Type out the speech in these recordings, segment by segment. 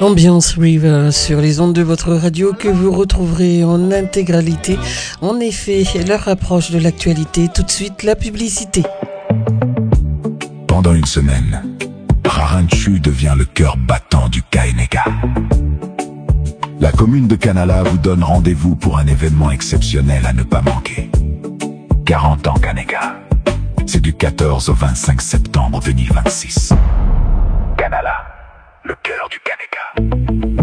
Ambiance River sur les ondes de votre radio que vous retrouverez en intégralité. En effet, l'heure approche de l'actualité. Tout de suite, la publicité. Pendant une semaine, Raranchu devient le cœur battant du Kaenega. La commune de Kanala vous donne rendez-vous pour un événement exceptionnel à ne pas manquer. 40 ans Kanega. C'est du 14 au 25 septembre 2026. Kanala, le cœur du Kanega.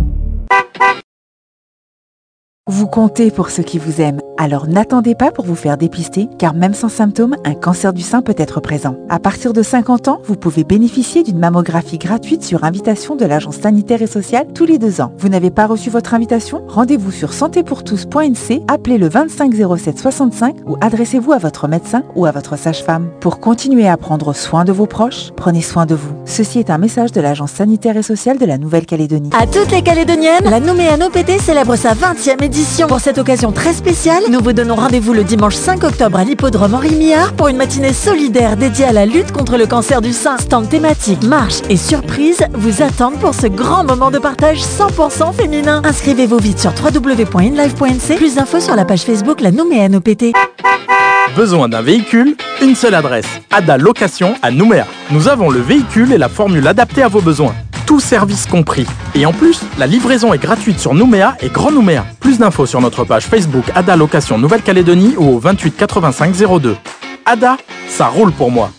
Vous comptez pour ceux qui vous aiment. Alors n'attendez pas pour vous faire dépister, car même sans symptômes, un cancer du sein peut être présent. À partir de 50 ans, vous pouvez bénéficier d'une mammographie gratuite sur invitation de l'Agence sanitaire et sociale tous les 2 ans. Vous n'avez pas reçu votre invitation? Rendez-vous sur santépourtous.nc, appelez le 25 07 65 ou adressez-vous à votre médecin ou à votre sage-femme. Pour continuer à prendre soin de vos proches, prenez soin de vous. Ceci est un message de l'Agence sanitaire et sociale de la Nouvelle-Calédonie. À toutes les Calédoniennes, la Nouméa PT célèbre sa 20e édition. Pour cette occasion très spéciale, nous vous donnons rendez-vous le dimanche 5 octobre à l'hippodrome Henri Millard pour une matinée solidaire dédiée à la lutte contre le cancer du sein. Stand thématique, marche et surprise vous attendent pour ce grand moment de partage 100% féminin. Inscrivez-vous vite sur www.inlive.nc. Plus d'infos sur la page Facebook La Nouméa PT. Besoin d'un véhicule? Une seule adresse. Ada Location à Nouméa. Nous avons le véhicule et la formule adaptée à vos besoins. Tout service compris. Et en plus, la livraison est gratuite sur Nouméa et Grand Nouméa. Plus d'infos sur notre page Facebook Ada Location Nouvelle-Calédonie ou au 28 85 02. Ada, ça roule pour moi.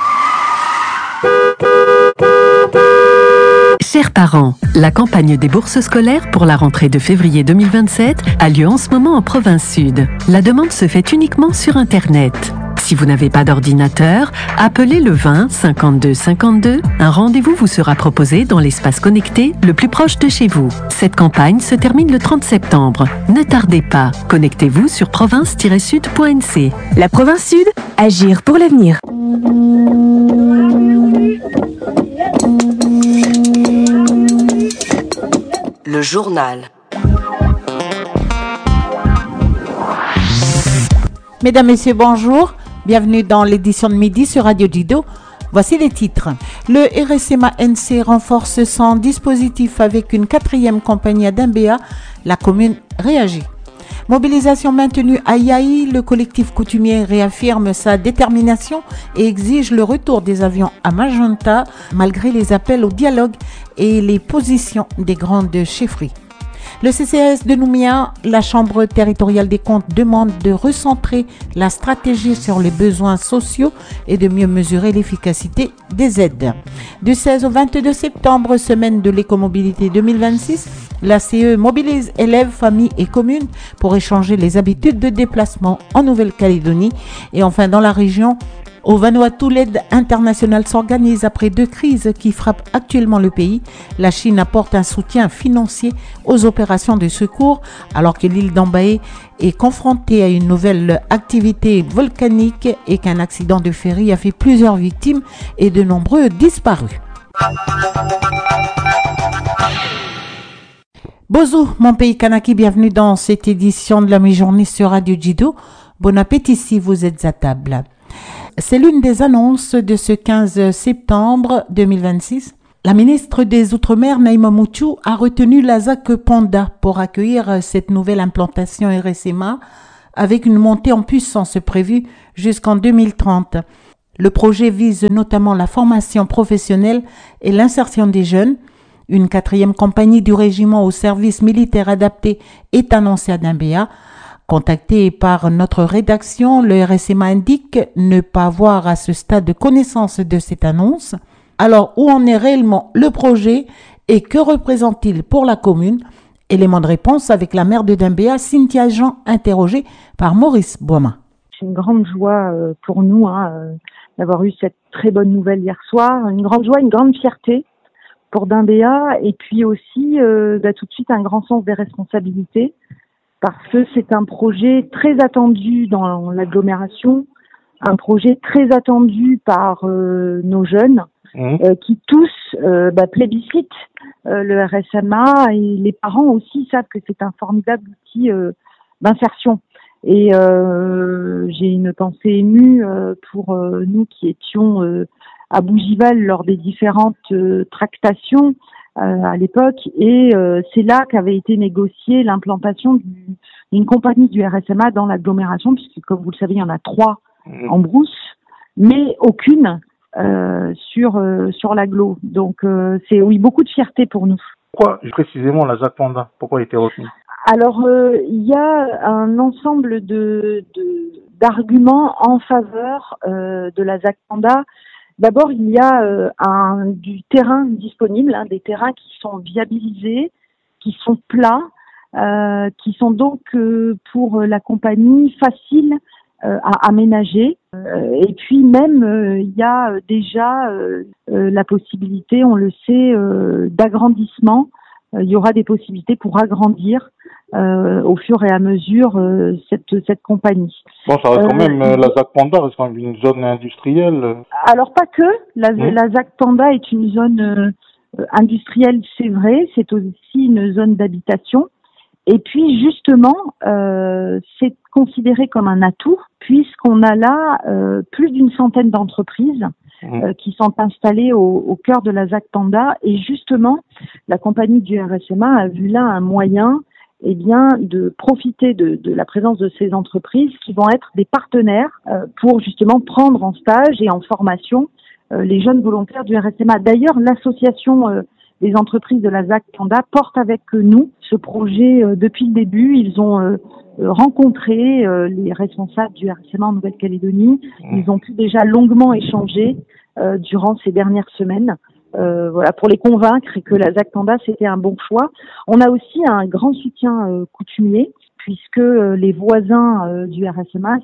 Chers parents, la campagne des bourses scolaires pour la rentrée de février 2027 a lieu en ce moment en province sud. La demande se fait uniquement sur Internet. Si vous n'avez pas d'ordinateur, appelez le 20 52 52. Un rendez-vous vous sera proposé dans l'espace connecté le plus proche de chez vous. Cette campagne se termine le 30 septembre. Ne tardez pas. Connectez-vous sur province-sud.nc. La province sud, agir pour l'avenir. Le journal. Mesdames, Messieurs, bonjour. Bienvenue dans l'édition de midi sur Radio Dido. Voici les titres. Le RSMA-NC renforce son dispositif avec une 4e compagnie à Dembéa. La commune réagit. Mobilisation maintenue à Yaï, le collectif coutumier réaffirme sa détermination et exige le retour des avions à Magenta malgré les appels au dialogue et les positions des grandes chefferies. Le CCAS de Nouméa, la Chambre territoriale des comptes demande de recentrer la stratégie sur les besoins sociaux et de mieux mesurer l'efficacité des aides. Du 16 au 22 septembre, semaine de l'écomobilité 2026, la CE mobilise élèves, familles et communes pour échanger les habitudes de déplacement en Nouvelle-Calédonie. Et enfin, dans la région, au Vanuatu, l'aide internationale s'organise après 2 crises qui frappent actuellement le pays. La Chine apporte un soutien financier aux opérations de secours alors que l'île d'Ambaé est confrontée à une nouvelle activité volcanique et qu'un accident de ferry a fait plusieurs victimes et de nombreux disparus. Bonjour mon pays Kanaki, bienvenue dans cette édition de la mi-journée sur Radio Dido. Bon appétit si vous êtes à table. C'est l'une des annonces de ce 15 septembre 2026. La ministre des Outre-mer, Naïma Mouchou, a retenu la ZAC Panda pour accueillir cette nouvelle implantation RSMA avec une montée en puissance prévue jusqu'en 2030. Le projet vise notamment la formation professionnelle et l'insertion des jeunes. Une 4e compagnie du régiment au service militaire adapté est annoncée à Dembéa. Contacté par notre rédaction, le RSMA indique ne pas avoir à ce stade de connaissance de cette annonce. Alors, où en est réellement le projet et que représente-t-il pour la commune? Élément de réponse avec la maire de Dembéa, Cynthia Jean, interrogée par Maurice Boima. C'est une grande joie pour nous d'avoir eu cette très bonne nouvelle hier soir. Une grande joie, une grande fierté pour Dembéa et puis aussi tout de suite un grand sens des responsabilités. Parce que c'est un projet très attendu dans l'agglomération, un projet très attendu par nos jeunes qui tous plébiscitent le RSMA et les parents aussi savent que c'est un formidable outil d'insertion. Et j'ai une pensée émue pour nous qui étions à Bougival lors des différentes tractations à l'époque, et c'est là qu'avait été négociée l'implantation d'une compagnie du RSMA dans l'agglomération, puisque comme vous le savez, il y en a 3 en brousse, mais aucune sur l'agglo. Donc c'est beaucoup de fierté pour nous. Pourquoi précisément la ZAC Panda? Pourquoi elle a été retenue? Alors il y a un ensemble d'arguments en faveur de la ZAC Panda. D'abord, il y a du terrain disponible, des terrains qui sont viabilisés, qui sont plats, qui sont donc pour la compagnie faciles à aménager. Et puis même, il y a déjà la possibilité, on le sait, d'agrandissement. Il y aura des possibilités pour agrandir au fur et à mesure cette compagnie. Bon, ça reste quand même, la ZAC Panda reste quand même une zone industrielle. Alors pas que, la ZAC Panda est une zone industrielle, c'est vrai, c'est aussi une zone d'habitation. Et puis justement, c'est considéré comme un atout puisqu'on a là plus d'une centaine d'entreprises qui sont installées au cœur de la ZAC Panda, et justement la compagnie du RSMA a vu là un moyen de profiter de la présence de ces entreprises qui vont être des partenaires pour justement prendre en stage et en formation les jeunes volontaires du RSMA. D'ailleurs, l'association des entreprises de la ZAC Panda porte avec nous ce projet depuis le début. Ils ont rencontré les responsables du RSMA en Nouvelle-Calédonie. Ils ont pu déjà longuement échanger durant ces dernières semaines. Pour les convaincre que la ZAC Panda c'était un bon choix. On a aussi un grand soutien coutumier puisque les voisins du RSMA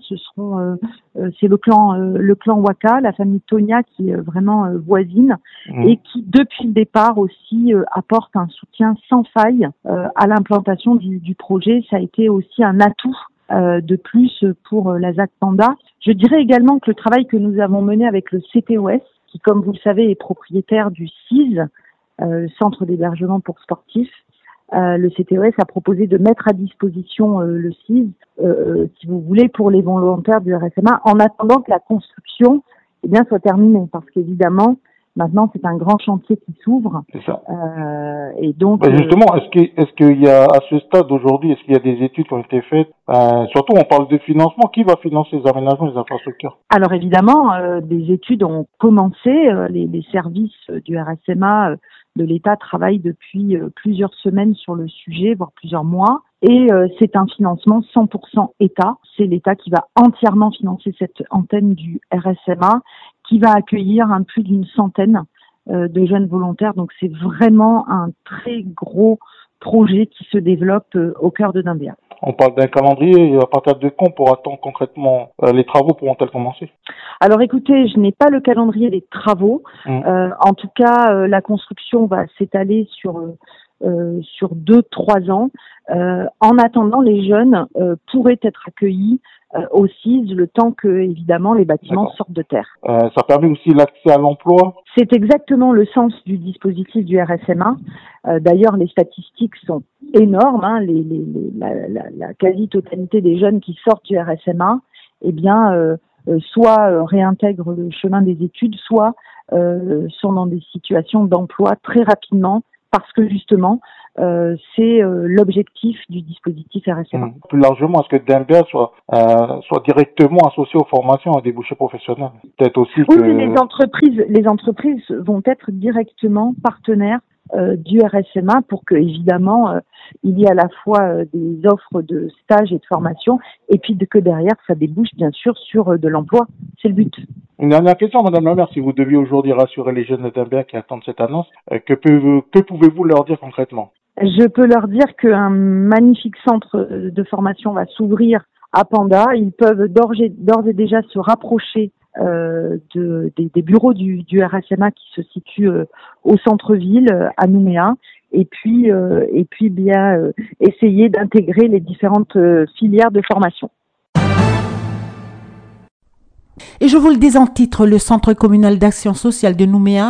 c'est le clan Waka, la famille Tonia qui est vraiment voisine et qui depuis le départ aussi apporte un soutien sans faille à l'implantation du projet. Ça a été aussi un atout de plus pour la ZAC Panda. Je dirais également que le travail que nous avons mené avec le CTOS, qui, comme vous le savez, est propriétaire du CIS, Centre d'hébergement pour sportifs. Le CTOS a proposé de mettre à disposition le CIS, si vous voulez, pour les volontaires du RSMA, en attendant que la construction soit terminée. Parce qu'évidemment, maintenant, c'est un grand chantier qui s'ouvre. C'est ça. Et donc, justement, est-ce qu'il y a, à ce stade aujourd'hui, est-ce qu'il y a des études qui ont été faites? Surtout, on parle de financement. Qui va financer les aménagements des infrastructures? Alors évidemment, des études ont commencé. Les services du RSMA de l'État travaillent depuis plusieurs semaines sur le sujet, voire plusieurs mois. Et c'est un financement 100% État. C'est l'État qui va entièrement financer cette antenne du RSMA, qui va accueillir plus d'une centaine de jeunes volontaires. Donc c'est vraiment un très gros projet qui se développe au cœur de Dambéa. On parle d'un calendrier, à partir de quand pourra-t-on concrètement, les travaux pourront-ils commencer? Alors écoutez, je n'ai pas le calendrier des travaux. En tout cas, la construction va s'étaler sur 2-3 ans. En attendant, les jeunes pourraient être accueillis au CIS le temps que, évidemment, les bâtiments sortent de terre. Ça permet aussi l'accès à l'emploi? C'est exactement le sens du dispositif du RSMA. D'ailleurs, les statistiques sont énormes. La quasi-totalité des jeunes qui sortent du RSMA, soit réintègrent le chemin des études, soit sont dans des situations d'emploi très rapidement, parce que justement, c'est l'objectif du dispositif RSMA. Plus largement, est-ce que Dambéa soit directement associé aux formations à débouchés professionnels? Peut-être aussi que... Oui, les entreprises vont être directement partenaires du RSMA pour que, évidemment, il y ait à la fois des offres de stage et de formation, et puis que derrière, ça débouche bien sûr sur de l'emploi. C'est le but. Une dernière question, Madame la maire, si vous deviez aujourd'hui rassurer les jeunes de Dambéa qui attendent cette annonce, que pouvez-vous leur dire concrètement? Je peux leur dire qu'un magnifique centre de formation va s'ouvrir à Panda. Ils peuvent d'ores et déjà se rapprocher des bureaux du RSMA qui se situent au centre-ville, à Nouméa, et puis essayer d'intégrer les différentes filières de formation. Et je vous le dis en titre, le Centre communal d'action sociale de Nouméa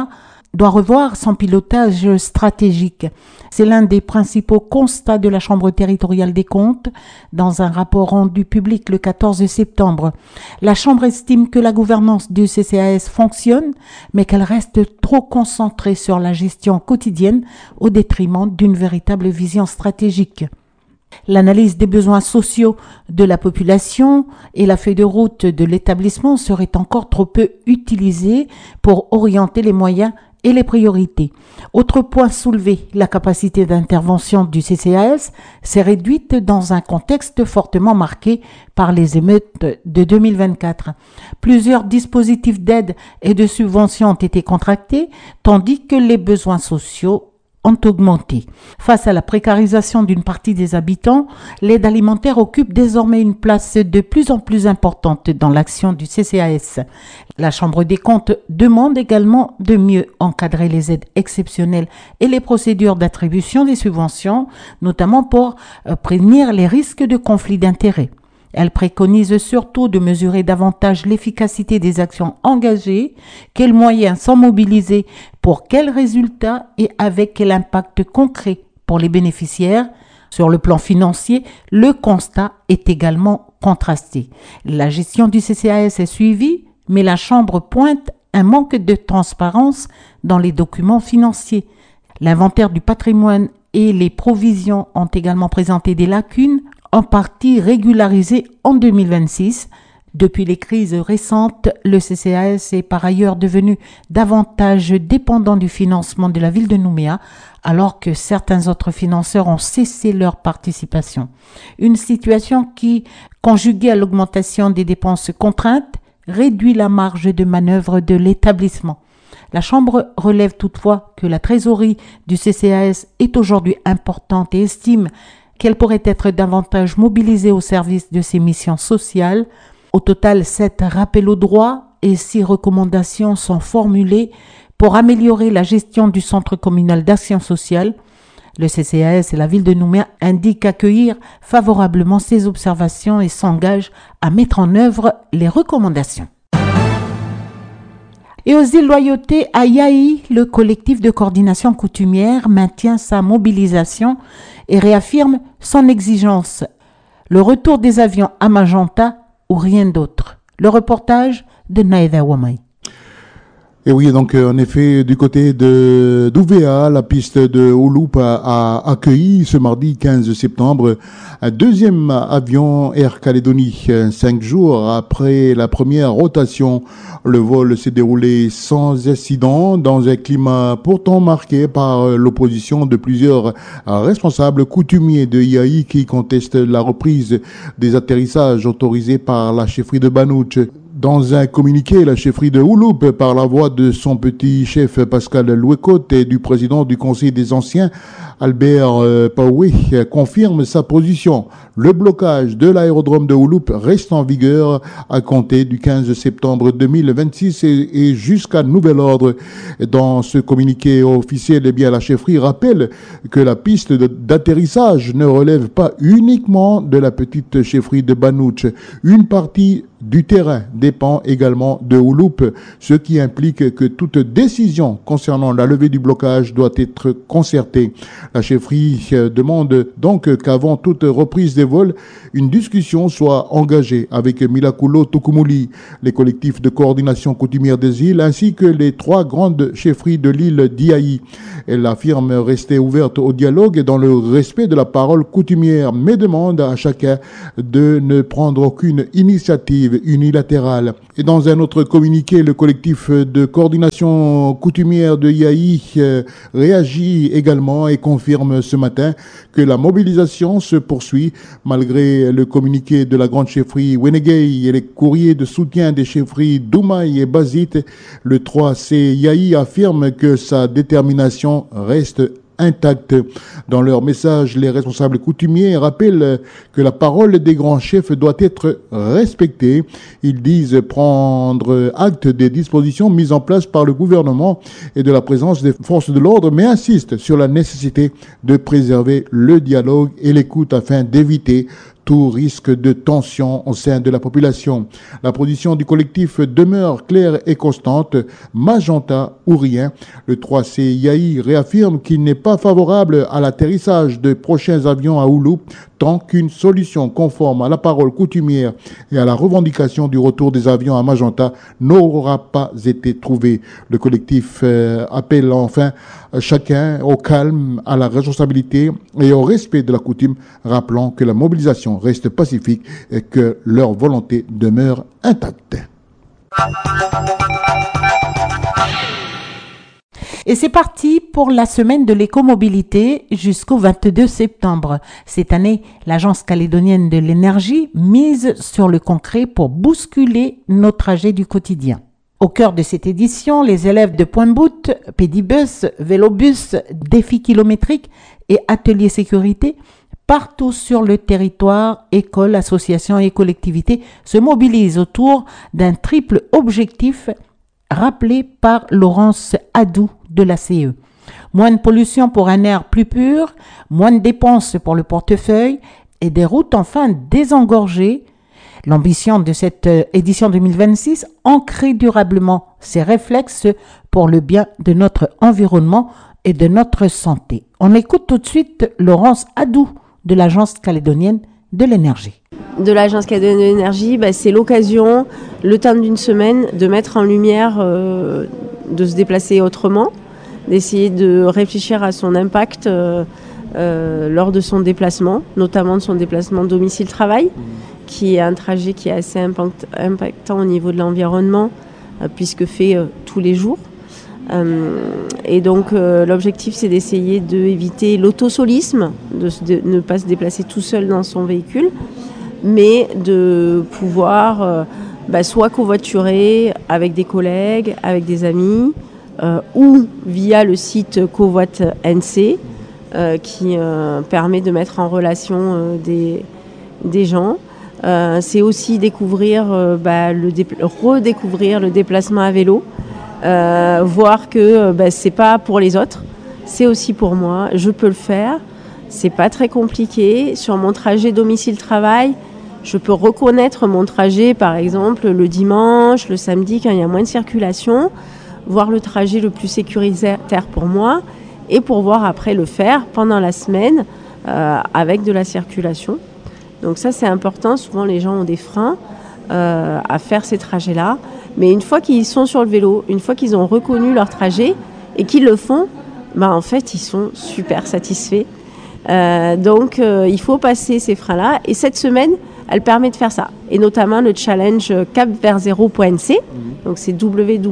doit revoir son pilotage stratégique. C'est l'un des principaux constats de la Chambre territoriale des comptes dans un rapport rendu public le 14 septembre. La Chambre estime que la gouvernance du CCAS fonctionne, mais qu'elle reste trop concentrée sur la gestion quotidienne au détriment d'une véritable vision stratégique. L'analyse des besoins sociaux de la population et la feuille de route de l'établissement seraient encore trop peu utilisées pour orienter les moyens et les priorités. Autre point soulevé, la capacité d'intervention du CCAS s'est réduite dans un contexte fortement marqué par les émeutes de 2024. Plusieurs dispositifs d'aide et de subventions ont été contractés, tandis que les besoins sociaux ont augmenté. Face à la précarisation d'une partie des habitants, l'aide alimentaire occupe désormais une place de plus en plus importante dans l'action du CCAS. La Chambre des comptes demande également de mieux encadrer les aides exceptionnelles et les procédures d'attribution des subventions, notamment pour prévenir les risques de conflits d'intérêts. Elle préconise surtout de mesurer davantage l'efficacité des actions engagées, quels moyens sont mobilisés pour quels résultats et avec quel impact concret pour les bénéficiaires. Sur le plan financier, le constat est également contrasté. La gestion du CCAS est suivie, mais la Chambre pointe un manque de transparence dans les documents financiers. L'inventaire du patrimoine et les provisions ont également présenté des lacunes, en partie régularisée en 2026. Depuis les crises récentes, le CCAS est par ailleurs devenu davantage dépendant du financement de la ville de Nouméa, alors que certains autres financeurs ont cessé leur participation. Une situation qui, conjuguée à l'augmentation des dépenses contraintes, réduit la marge de manœuvre de l'établissement. La Chambre relève toutefois que la trésorerie du CCAS est aujourd'hui importante et estime qu'elle pourrait être davantage mobilisée au service de ses missions sociales. Au total, 7 rappels au droit et 6 recommandations sont formulées pour améliorer la gestion du Centre communal d'action sociale. Le CCAS et la ville de Nouméa indiquent accueillir favorablement ces observations et s'engagent à mettre en œuvre les recommandations. Et aux îles Loyauté, à Yaï, le collectif de coordination coutumière maintient sa mobilisation et réaffirme son exigence. Le retour des avions à Magenta ou rien d'autre. Le reportage de Naïda Wamai. Et oui, donc en effet, du côté d'Ouvéa, la piste de Ouloup a accueilli ce mardi 15 septembre un deuxième avion Air Calédonie. 5 jours après la première rotation, le vol s'est déroulé sans incident dans un climat pourtant marqué par l'opposition de plusieurs responsables coutumiers de Yaï qui contestent la reprise des atterrissages autorisés par la chefferie de Banouch. Dans un communiqué, la chefferie de Ouloup, par la voix de son petit chef Pascal Louécot et du président du Conseil des Anciens, Albert Paoué, confirme sa position. Le blocage de l'aérodrome de Ouloup reste en vigueur à compter du 15 septembre 2026 et jusqu'à nouvel ordre. Dans ce communiqué officiel, eh bien, la chefferie rappelle que la piste d'atterrissage ne relève pas uniquement de la petite chefferie de Banouch. Une partie du terrain dépend également de Ouloup, ce qui implique que toute décision concernant la levée du blocage doit être concertée. La chefferie demande donc qu'avant toute reprise des vols, une discussion soit engagée avec Milakulo Tukumuli, les collectifs de coordination coutumière des îles, ainsi que les 3 grandes chefferies de l'île d'Iaï. Elle affirme rester ouverte au dialogue et dans le respect de la parole coutumière, mais demande à chacun de ne prendre aucune initiative unilatérale. Et dans un autre communiqué, le collectif de coordination coutumière de Yaï réagit également et confirme ce matin que la mobilisation se poursuit malgré le communiqué de la grande chefferie Wenegei et les courriers de soutien des chefferies Doumaï et Bazit. Le 3C Yaï affirme que sa détermination reste intacte. Dans leur message, les responsables coutumiers rappellent que la parole des grands chefs doit être respectée. Ils disent prendre acte des dispositions mises en place par le gouvernement et de la présence des forces de l'ordre, mais insistent sur la nécessité de préserver le dialogue et l'écoute afin d'éviter tout risque de tension au sein de la population. La position du collectif demeure claire et constante, magenta ou rien. Le 3CIAI réaffirme qu'il n'est pas favorable à l'atterrissage de prochains avions à Ouloup tant qu'une solution conforme à la parole coutumière et à la revendication du retour des avions à Magenta n'aura pas été trouvée. Le collectif appelle enfin chacun au calme, à la responsabilité et au respect de la coutume, rappelant que la mobilisation reste pacifique et que leur volonté demeure intacte. Et c'est parti pour la semaine de l'écomobilité jusqu'au 22 septembre. Cette année, l'Agence calédonienne de l'énergie mise sur le concret pour bousculer nos trajets du quotidien. Au cœur de cette édition, les élèves de Point Bout, Pédibus, Vélobus, Défi kilométrique et Atelier sécurité, partout sur le territoire, écoles, associations et collectivités se mobilisent autour d'un triple objectif rappelé par Laurence Adou de la CE. Moins de pollution pour un air plus pur, moins de dépenses pour le portefeuille et des routes enfin désengorgées. L'ambition de cette édition 2026, ancrer durablement ces réflexes pour le bien de notre environnement et de notre santé. On écoute tout de suite Laurence Adou de l'Agence calédonienne de l'énergie. De l'Agence calédonienne de l'énergie, c'est l'occasion, le temps d'une semaine, de mettre en lumière, de se déplacer autrement, d'essayer de réfléchir à son impact lors de son déplacement, notamment de son déplacement domicile-travail, qui est un trajet qui est assez impactant au niveau de l'environnement, puisque fait tous les jours. Et donc l'objectif, c'est d'essayer d'éviter l'autosolisme, de ne pas se déplacer tout seul dans son véhicule, mais de pouvoir soit covoiturer avec des collègues, avec des amis, ou via le site Covoit NC, qui permet de mettre en relation des gens. C'est aussi découvrir, redécouvrir le déplacement à vélo, voir que c'est pas pour les autres, c'est aussi pour moi, je peux le faire, c'est pas très compliqué. Sur mon trajet domicile-travail, je peux reconnaître mon trajet, par exemple, le dimanche, le samedi, quand il y a moins de circulation, voir le trajet le plus sécuritaire pour moi et pouvoir après le faire pendant la semaine avec de la circulation. Donc ça, c'est important. Souvent, les gens ont des freins à faire ces trajets-là. Mais une fois qu'ils sont sur le vélo, une fois qu'ils ont reconnu leur trajet et qu'ils le font, en fait, ils sont super satisfaits. Donc, il faut passer ces freins-là. Et cette semaine, elle permet de faire ça. Et notamment le challenge capverzero.nc. Donc, c'est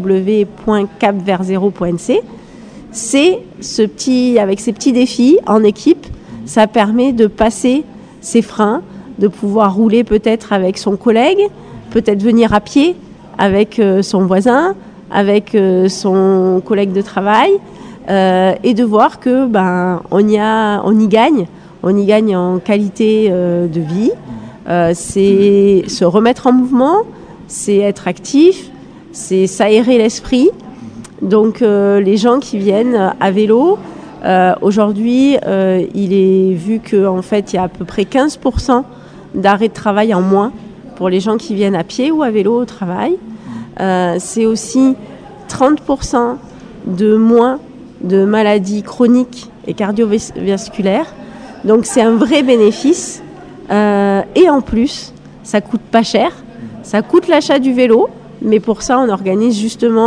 www.capverzero.nc. C'est avec ces petits défis en équipe, ça permet de passer ces freins, de pouvoir rouler peut-être avec son collègue, peut-être venir à pied avec son voisin, avec son collègue de travail, et de voir que on y gagne en qualité de vie. C'est se remettre en mouvement, c'est être actif, c'est s'aérer l'esprit. Donc les gens qui viennent à vélo, aujourd'hui, il est vu qu'en fait, il y a à peu près 15% d'arrêt de travail en moins pour les gens qui viennent à pied ou à vélo au travail. C'est aussi 30% de moins de maladies chroniques et cardiovasculaires. Donc c'est un vrai bénéfice. Et en plus, ça coûte pas cher. Ça coûte l'achat du vélo, mais pour ça, on organise justement